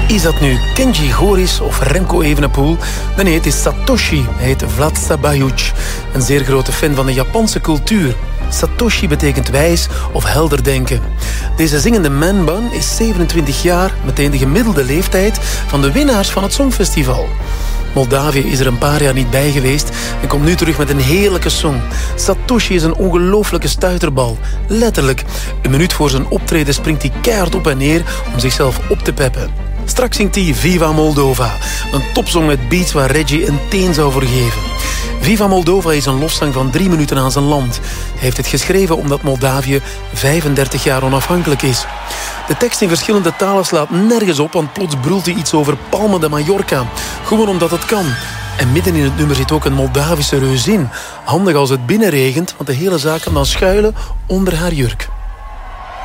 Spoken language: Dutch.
Is dat nu Kenji Goris of Remco Evenepoel? Nee, het is Satoshi. Hij heet Vlad Sabajic. Een zeer grote fan van de Japanse cultuur. Satoshi betekent wijs of helder denken. Deze zingende man-bun is 27 jaar, meteen de gemiddelde leeftijd van de winnaars van het Songfestival. Moldavië is er een paar jaar niet bij geweest en komt nu terug met een heerlijke song. Satoshi is een ongelooflijke stuiterbal. Letterlijk. Een minuut voor zijn optreden springt hij keihard op en neer om zichzelf op te peppen. Straks zingt hij Viva Moldova. Een topsong met beats waar Reggie een teen zou voor geven. Viva Moldova is een lofzang van 3 minuten aan zijn land. Hij heeft het geschreven omdat Moldavië 35 jaar onafhankelijk is. De tekst in verschillende talen slaat nergens op, want plots brult hij iets over Palma de Mallorca. Gewoon omdat het kan. En midden in het nummer zit ook een Moldavische reuzin. Handig als het binnenregent, want de hele zaak kan dan schuilen onder haar jurk.